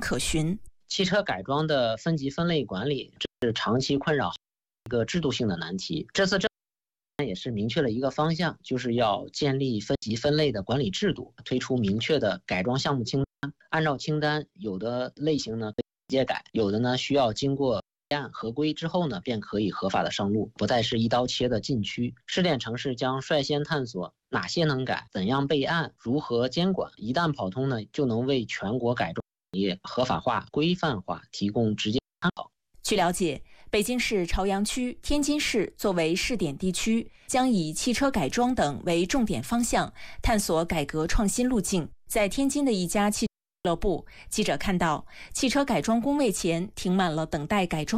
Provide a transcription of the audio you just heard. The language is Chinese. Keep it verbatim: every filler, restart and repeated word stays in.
可循。 汽车改装的分级分类管理是长期困扰一个制度性的难题。这次政府也是明确了一个方向，就是要建立分级分类的管理制度，推出明确的改装项目清单。按照清单，有的类型呢可以直接改，有的呢需要经过按合规之后呢，便可以合法的上路，不再是一刀切的禁区。试点城市将率先探索哪些能改，怎样备案，如何监管。一旦跑通呢，就能为全国改装行业合法化、规范化提供直接参考。 据了解，北京市朝阳区、天津市作为试点地区，将以汽车改装等为重点方向，探索改革创新路径。在天津的一家汽车俱乐部，记者看到汽车改装工位前停满了等待改装